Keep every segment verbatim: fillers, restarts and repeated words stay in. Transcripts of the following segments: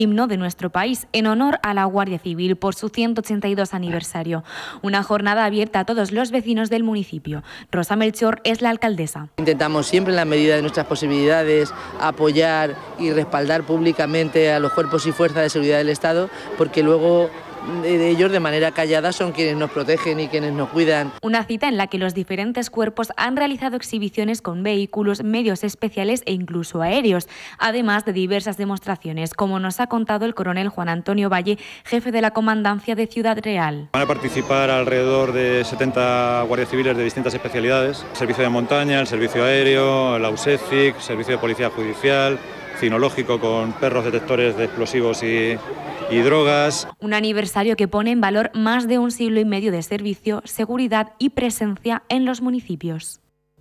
himno de nuestro país en honor a la Guardia Civil por su ciento ochenta y dos aniversario. Una jornada abierta a todos los vecinos del municipio. Rosa Melchor es la alcaldesa. Intentamos siempre en la medida de nuestras posibilidades apoyar y respaldar públicamente a los cuerpos y fuerzas de seguridad del Estado, porque luego de ellos de manera callada son quienes nos protegen y quienes nos cuidan. Una cita en la que los diferentes cuerpos han realizado exhibiciones con vehículos, medios especiales e incluso aéreos, además de diversas demostraciones, como nos ha contado el coronel Juan Antonio Valle, jefe de la Comandancia de Ciudad Real. Van a participar alrededor de setenta guardias civiles de distintas especialidades: servicio de montaña, el servicio aéreo, la U S E C I C, servicio de policía judicial, cinológico con perros detectores de explosivos y, y drogas. Un aniversario que pone en valor más de un siglo y medio de servicio, seguridad y presencia en los municipios.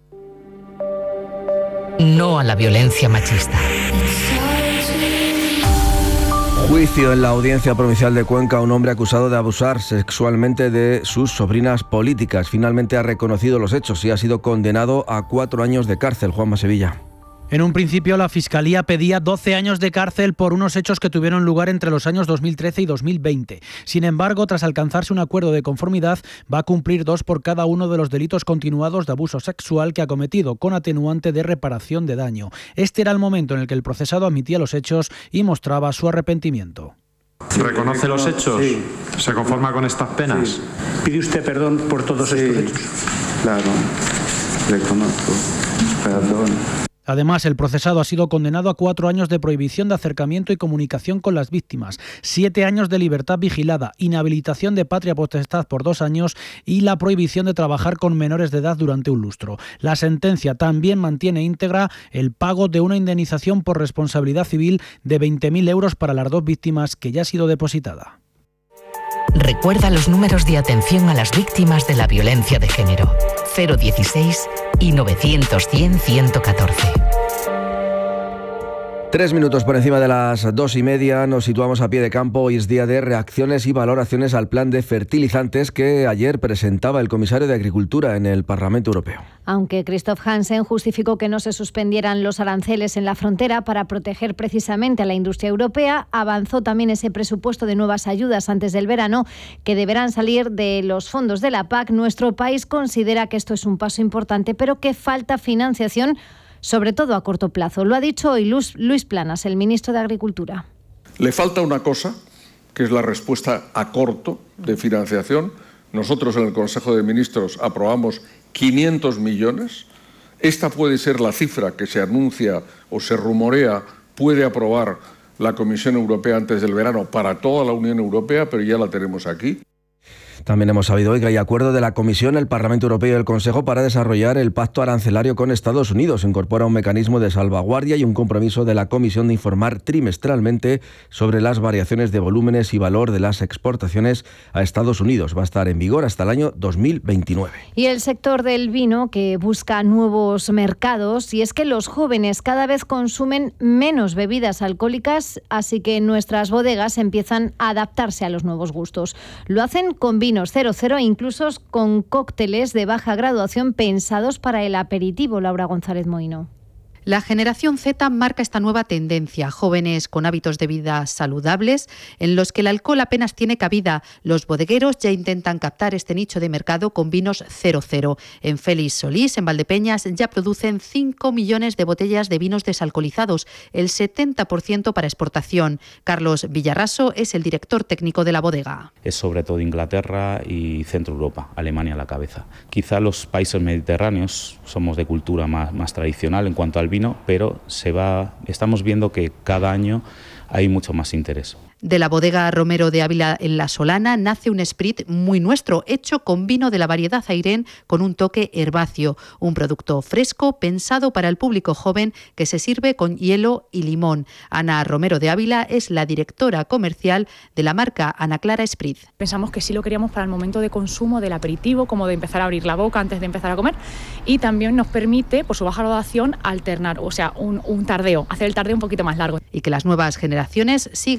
No a la violencia machista. Juicio en la Audiencia Provincial de Cuenca a un hombre acusado de abusar sexualmente de sus sobrinas políticas. Finalmente ha reconocido los hechos y ha sido condenado a cuatro años de cárcel. Juanma Sevilla. En un principio, la Fiscalía pedía doce años de cárcel por unos hechos que tuvieron lugar entre los años dos mil trece y dos mil veinte. Sin embargo, tras alcanzarse un acuerdo de conformidad, va a cumplir dos por cada uno de los delitos continuados de abuso sexual que ha cometido, con atenuante de reparación de daño. Este era el momento en el que el procesado admitía los hechos y mostraba su arrepentimiento. ¿Reconoce los hechos? Sí. ¿Se conforma con estas penas? Sí. ¿Pide usted perdón por todos sí, estos hechos? Claro, reconozco. Perdón. Además, el procesado ha sido condenado a cuatro años de prohibición de acercamiento y comunicación con las víctimas, siete años de libertad vigilada, inhabilitación de patria potestad por dos años y la prohibición de trabajar con menores de edad durante un lustro. La sentencia también mantiene íntegra el pago de una indemnización por responsabilidad civil de veinte mil euros para las dos víctimas, que ya ha sido depositada. Recuerda los números de atención a las víctimas de la violencia de género: cero dieciséis y novecientos cien ciento catorce. Tres minutos por encima de las dos y media, nos situamos a pie de campo. Hoy es día de reacciones y valoraciones al plan de fertilizantes que ayer presentaba el comisario de Agricultura en el Parlamento Europeo. Aunque Christoph Hansen justificó que no se suspendieran los aranceles en la frontera para proteger precisamente a la industria europea, avanzó también ese presupuesto de nuevas ayudas antes del verano que deberán salir de los fondos de la P A C. Nuestro país considera que esto es un paso importante, pero que falta financiación, sobre todo a corto plazo. Lo ha dicho hoy Luis Planas, el ministro de Agricultura. Le falta una cosa, que es la respuesta a corto de financiación. Nosotros en el Consejo de Ministros aprobamos quinientos millones. Esta puede ser la cifra que se anuncia o se rumorea puede aprobar la Comisión Europea antes del verano para toda la Unión Europea, pero ya la tenemos aquí. También hemos sabido hoy que hay acuerdo de la Comisión, el Parlamento Europeo y el Consejo para desarrollar el pacto arancelario con Estados Unidos. Incorpora un mecanismo de salvaguardia y un compromiso de la Comisión de informar trimestralmente sobre las variaciones de volúmenes y valor de las exportaciones a Estados Unidos. Va a estar en vigor hasta el año dos mil veintinueve. Y el sector del vino, que busca nuevos mercados, y es que los jóvenes cada vez consumen menos bebidas alcohólicas, así que nuestras bodegas empiezan a adaptarse a los nuevos gustos. Lo hacen con vino vinos cero cero e incluso con cócteles de baja graduación pensados para el aperitivo. Laura González Moino. La generación Z marca esta nueva tendencia, jóvenes con hábitos de vida saludables en los que el alcohol apenas tiene cabida. Los bodegueros ya intentan captar este nicho de mercado con vinos cero cero. En Félix Solís, en Valdepeñas, ya producen cinco millones de botellas de vinos desalcoholizados, el setenta por ciento para exportación. Carlos Villarraso es el director técnico de la bodega. Es sobre todo Inglaterra y Centro Europa, Alemania a la cabeza. Quizá los países mediterráneos somos de cultura más, más tradicional en cuanto al vino, pero se va, estamos viendo que cada año hay mucho más interés. De la bodega Romero de Ávila en La Solana nace un sprit muy nuestro, hecho con vino de la variedad Airén con un toque herbáceo, un producto fresco pensado para el público joven que se sirve con hielo y limón. Ana Romero de Ávila es la directora comercial de la marca Ana Clara Sprit. Pensamos que sí lo queríamos para el momento de consumo del aperitivo, como de empezar a abrir la boca antes de empezar a comer, y también nos permite, por su baja graduación, alternar, o sea, un, un tardeo, hacer el tardeo un poquito más largo. Y que las nuevas generaciones sigan brindando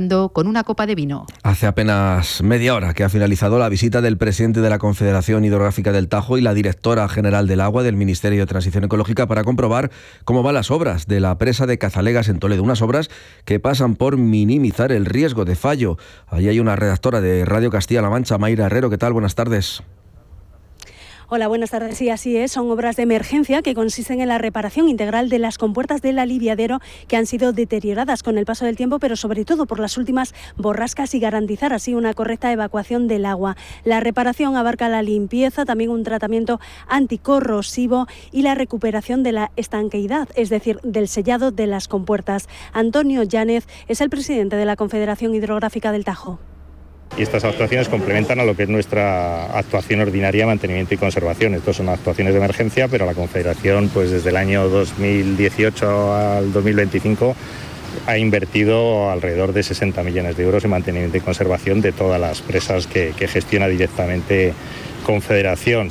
brindando con una copa de vino. Hace apenas media hora que ha finalizado la visita del presidente de la Confederación Hidrográfica del Tajo y la directora general del Agua del Ministerio de Transición Ecológica para comprobar cómo van las obras de la presa de Cazalegas en Toledo. Unas obras que pasan por minimizar el riesgo de fallo. Allí hay una redactora de Radio Castilla-La Mancha, Mayra Herrero. ¿Qué tal? Buenas tardes. Hola, buenas tardes. Sí, así es. Son obras de emergencia que consisten en la reparación integral de las compuertas del aliviadero que han sido deterioradas con el paso del tiempo, pero sobre todo por las últimas borrascas, y garantizar así una correcta evacuación del agua. La reparación abarca la limpieza, también un tratamiento anticorrosivo y la recuperación de la estanqueidad, es decir, del sellado de las compuertas. Antonio Yánez es el presidente de la Confederación Hidrográfica del Tajo. Y estas actuaciones complementan a lo que es nuestra actuación ordinaria, mantenimiento y conservación. Estos son actuaciones de emergencia, pero la Confederación, pues desde el año dos mil dieciocho al dos mil veinticinco, ha invertido alrededor de sesenta millones de euros en mantenimiento y conservación de todas las presas que, que gestiona directamente Confederación.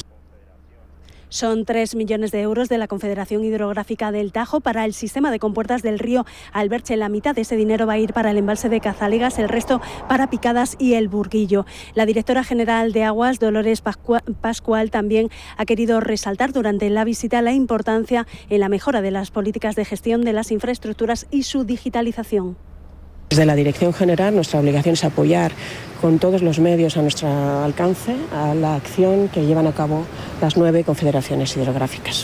Son tres millones de euros de la Confederación Hidrográfica del Tajo para el sistema de compuertas del río Alberche. La mitad de ese dinero va a ir para el embalse de Cazalegas, el resto para Picadas y el Burguillo. La directora general de Aguas, Dolores Pascual, también ha querido resaltar durante la visita la importancia en la mejora de las políticas de gestión de las infraestructuras y su digitalización. Desde la Dirección General, nuestra obligación es apoyar con todos los medios a nuestro alcance a la acción que llevan a cabo las nueve confederaciones hidrográficas.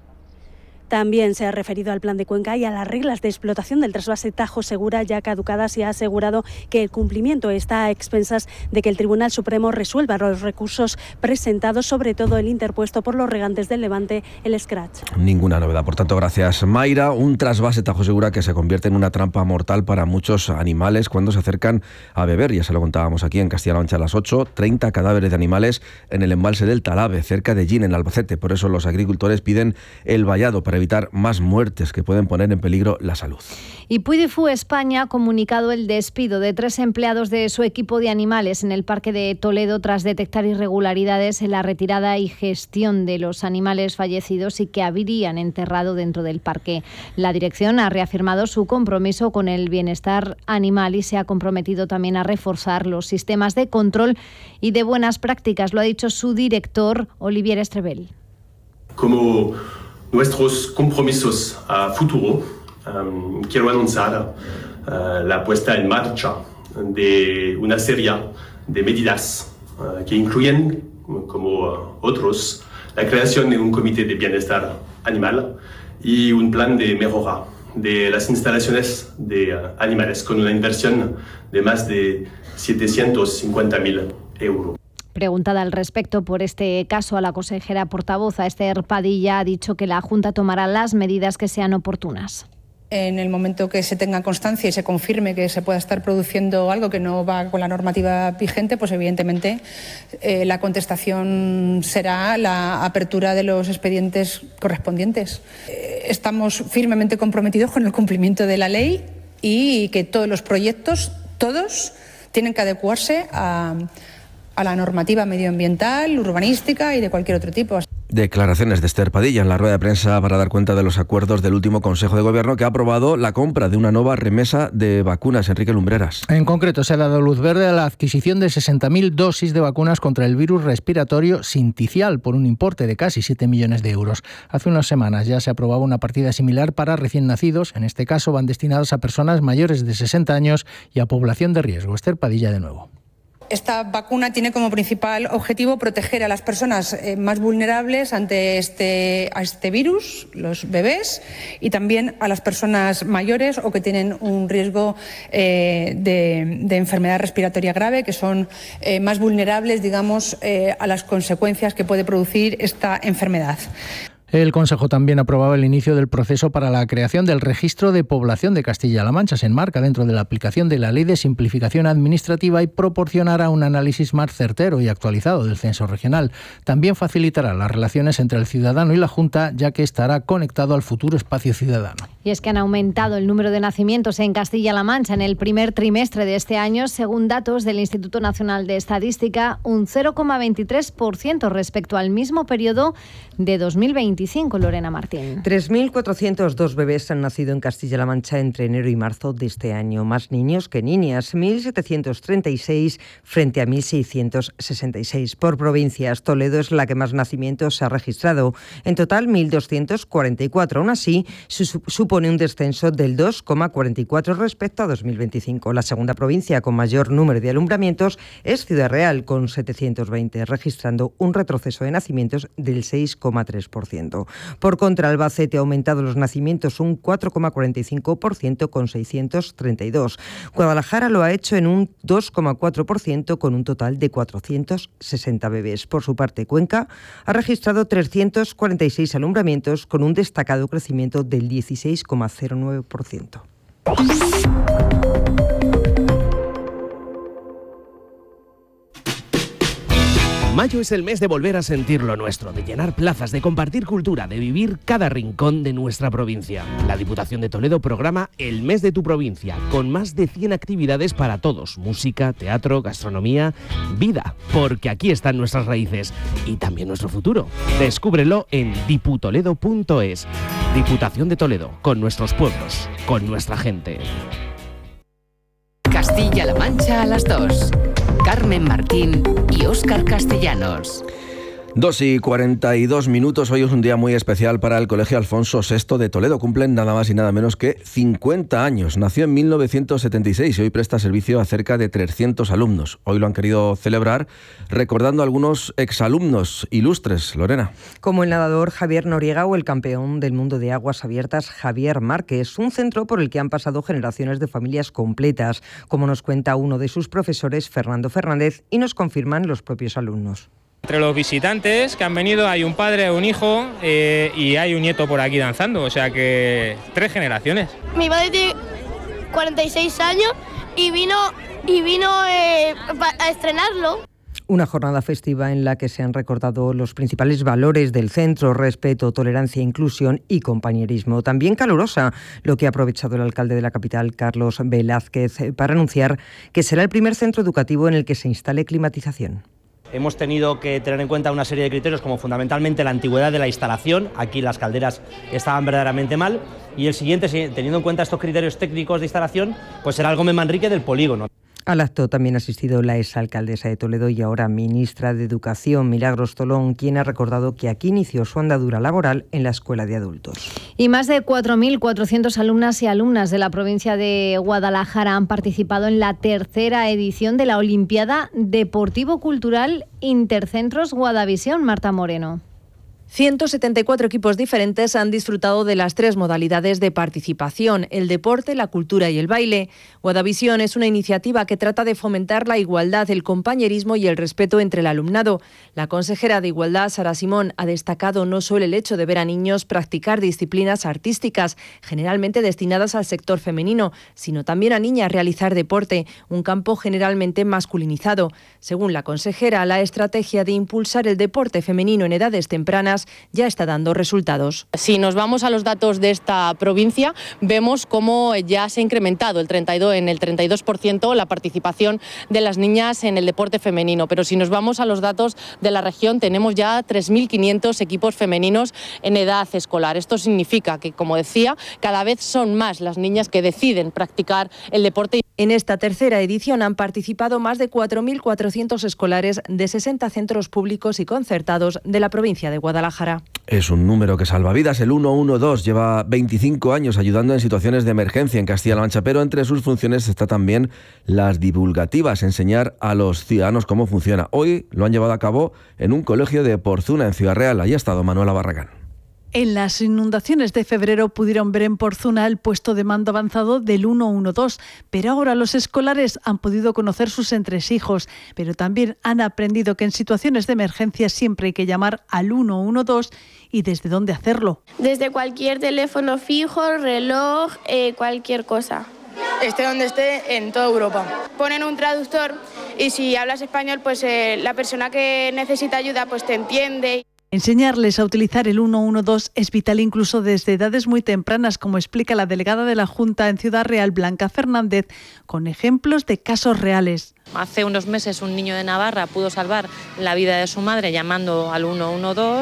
También se ha referido al plan de Cuenca y a las reglas de explotación del trasvase Tajo Segura ya caducadas, y ha asegurado que el cumplimiento está a expensas de que el Tribunal Supremo resuelva los recursos presentados, sobre todo el interpuesto por los regantes del Levante, el Scratch. Ninguna novedad, por tanto, gracias Mayra. Un trasvase Tajo Segura que se convierte en una trampa mortal para muchos animales cuando se acercan a beber. Ya se lo contábamos aquí en Castilla-La Mancha a las ocho, treinta cadáveres de animales en el embalse del Talabe, cerca de Gin, en Albacete. Por eso los agricultores piden el vallado para evitar más muertes que pueden poner en peligro la salud. Y Puy du Fou España ha comunicado el despido de tres empleados de su equipo de animales en el Parque de Toledo tras detectar irregularidades en la retirada y gestión de los animales fallecidos y que habrían enterrado dentro del parque. La dirección ha reafirmado su compromiso con el bienestar animal y se ha comprometido también a reforzar los sistemas de control y de buenas prácticas. Lo ha dicho su director, Olivier Estrebel. Como nuestros compromisos a futuro, um, quiero anunciar uh, la puesta en marcha de una serie de medidas uh, que incluyen, como uh, otros, la creación de un comité de bienestar animal y un plan de mejora de las instalaciones de uh, animales con una inversión de más de setecientos cincuenta mil euros. Preguntada al respecto por este caso a la consejera portavoz, a Esther Padilla, ha dicho que la Junta tomará las medidas que sean oportunas. En el momento que se tenga constancia y se confirme que se pueda estar produciendo algo que no va con la normativa vigente, pues evidentemente eh, la contestación será la apertura de los expedientes correspondientes. Eh, estamos firmemente comprometidos con el cumplimiento de la ley y que todos los proyectos, todos, tienen que adecuarse a a la normativa medioambiental, urbanística y de cualquier otro tipo. Declaraciones de Esther Padilla en la rueda de prensa para dar cuenta de los acuerdos del último Consejo de Gobierno, que ha aprobado la compra de una nueva remesa de vacunas. Enrique Lumbreras. En concreto, se ha dado luz verde a la adquisición de sesenta mil dosis de vacunas contra el virus respiratorio sinticial por un importe de casi siete millones de euros. Hace unas semanas ya se aprobaba una partida similar para recién nacidos. En este caso van destinadas a personas mayores de sesenta años y a población de riesgo. Esther Padilla de nuevo. Esta vacuna tiene como principal objetivo proteger a las personas eh, más vulnerables ante este, a este virus, los bebés, y también a las personas mayores o que tienen un riesgo eh, de, de enfermedad respiratoria grave, que son eh, más vulnerables, digamos, eh, a las consecuencias que puede producir esta enfermedad. El Consejo también aprobaba el inicio del proceso para la creación del Registro de Población de Castilla-La Mancha. Se enmarca dentro de la aplicación de la Ley de Simplificación Administrativa y proporcionará un análisis más certero y actualizado del censo regional. También facilitará las relaciones entre el ciudadano y la Junta, ya que estará conectado al futuro espacio ciudadano. Y es que han aumentado el número de nacimientos en Castilla-La Mancha en el primer trimestre de este año, según datos del Instituto Nacional de Estadística, un cero coma veintitrés por ciento respecto al mismo periodo de dos mil veintidós. veinticinco. Lorena Martín. tres mil cuatrocientos dos bebés han nacido en Castilla-La Mancha entre enero y marzo de este año. Más niños que niñas, mil setecientos treinta y seis frente a mil seiscientos sesenta y seis. Por provincias, Toledo es la que más nacimientos ha registrado. En total, mil doscientos cuarenta y cuatro. Aún así, supone un descenso del dos coma cuarenta y cuatro respecto a dos mil veinticinco. La segunda provincia con mayor número de alumbramientos es Ciudad Real, con setecientos veinte, registrando un retroceso de nacimientos del seis coma tres por ciento. Por contra, Albacete ha aumentado los nacimientos un cuatro coma cuarenta y cinco por ciento con seiscientos treinta y dos. Guadalajara lo ha hecho en un dos coma cuatro por ciento con un total de cuatrocientos sesenta bebés. Por su parte, Cuenca ha registrado trescientos cuarenta y seis alumbramientos con un destacado crecimiento del dieciséis coma cero nueve por ciento. Mayo es el mes de volver a sentir lo nuestro, de llenar plazas, de compartir cultura, de vivir cada rincón de nuestra provincia. La Diputación de Toledo programa el Mes de tu Provincia, con más de cien actividades para todos: música, teatro, gastronomía, vida, porque aquí están nuestras raíces y también nuestro futuro. Descúbrelo en diputoledo punto es. Diputación de Toledo, con nuestros pueblos, con nuestra gente. Castilla-La Mancha a las dos. Carmen Martín y Óscar Castellanos. dos y cuarenta y dos minutos. Hoy es un día muy especial para el Colegio Alfonso sexto de Toledo. Cumplen nada más y nada menos que cincuenta años. Nació en mil novecientos setenta y seis y hoy presta servicio a cerca de trescientos alumnos. Hoy lo han querido celebrar recordando a algunos exalumnos ilustres. Lorena. Como el nadador Javier Noriega o el campeón del mundo de aguas abiertas Javier Márquez. Un centro por el que han pasado generaciones de familias completas, como nos cuenta uno de sus profesores, Fernando Fernández, y nos confirman los propios alumnos. Entre los visitantes que han venido hay un padre, un hijo eh, y hay un nieto por aquí danzando, o sea que tres generaciones. Mi padre tiene cuarenta y seis años y vino, y vino eh, a estrenarlo. Una jornada festiva en la que se han recordado los principales valores del centro: respeto, tolerancia, inclusión y compañerismo. También calurosa, lo que ha aprovechado el alcalde de la capital, Carlos Velázquez, para anunciar que será el primer centro educativo en el que se instale climatización. Hemos tenido que tener en cuenta una serie de criterios, como fundamentalmente la antigüedad de la instalación. Aquí las calderas estaban verdaderamente mal. Y el siguiente, teniendo en cuenta estos criterios técnicos de instalación, pues será el Gómez Manrique del polígono. Al acto también ha asistido la exalcaldesa de Toledo y ahora ministra de Educación, Milagros Tolón, quien ha recordado que aquí inició su andadura laboral en la Escuela de Adultos. Y más de cuatro mil cuatrocientas alumnas y alumnas de la provincia de Guadalajara han participado en la tercera edición de la Olimpiada Deportivo-Cultural Intercentros Guadavisión. Marta Moreno. ciento setenta y cuatro equipos diferentes han disfrutado de las tres modalidades de participación: el deporte, la cultura y el baile. Guadavisión es una iniciativa que trata de fomentar la igualdad, el compañerismo y el respeto entre el alumnado. La consejera de Igualdad, Sara Simón, ha destacado no solo el hecho de ver a niños practicar disciplinas artísticas, generalmente destinadas al sector femenino, sino también a niñas realizar deporte, un campo generalmente masculinizado. Según la consejera, la estrategia de impulsar el deporte femenino en edades tempranas ya está dando resultados. Si nos vamos a los datos de esta provincia, vemos cómo ya se ha incrementado el treinta y dos, en el treinta y dos por ciento la participación de las niñas en el deporte femenino. Pero si nos vamos a los datos de la región, tenemos ya tres mil quinientos equipos femeninos en edad escolar. Esto significa que, como decía, cada vez son más las niñas que deciden practicar el deporte. En esta tercera edición han participado más de cuatro mil cuatrocientos escolares de sesenta centros públicos y concertados de la provincia de Guadalajara. Es un número que salva vidas. El ciento doce lleva veinticinco años ayudando en situaciones de emergencia en Castilla-La Mancha, pero entre sus funciones está también las divulgativas, enseñar a los ciudadanos cómo funciona. Hoy lo han llevado a cabo en un colegio de Porzuna, en Ciudad Real. Allí ha estado Manuela Barragán. En las inundaciones de febrero pudieron ver en Porzuna el puesto de mando avanzado del ciento doce, pero ahora los escolares han podido conocer sus entresijos, pero también han aprendido que en situaciones de emergencia siempre hay que llamar al ciento doce y desde dónde hacerlo. Desde cualquier teléfono fijo, reloj, eh, cualquier cosa. Esté donde esté, en toda Europa. Ponen un traductor y si hablas español, pues eh, la persona que necesita ayuda pues te entiende. Enseñarles a utilizar el ciento doce es vital incluso desde edades muy tempranas, como explica la delegada de la Junta en Ciudad Real, Blanca Fernández, con ejemplos de casos reales. Hace unos meses un niño de Navarra pudo salvar la vida de su madre llamando al ciento doce,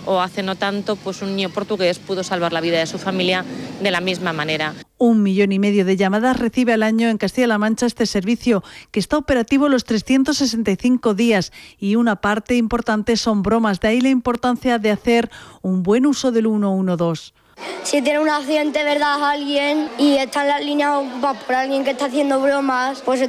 o hace no tanto, pues un niño portugués pudo salvar la vida de su familia de la misma manera. Un millón y medio de llamadas recibe al año en Castilla-La Mancha este servicio, que está operativo los trescientos sesenta y cinco días, y una parte importante son bromas, de ahí la importancia de hacer un buen uso del uno uno dos. Si tiene un accidente, ¿verdad?, alguien y está en la línea ocupada por alguien que está haciendo bromas, pues